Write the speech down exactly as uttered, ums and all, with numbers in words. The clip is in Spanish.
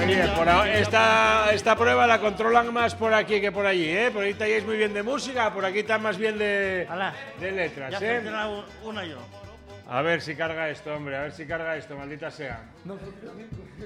Bien, por ahora, esta, esta prueba la controlan más por aquí que por allí, ¿eh? Por ahí estáis muy bien de música, por aquí está más bien de, Alá, de letras, ya ¿eh? se una yo. A ver si carga esto, hombre, a ver si carga esto, maldita sea. No,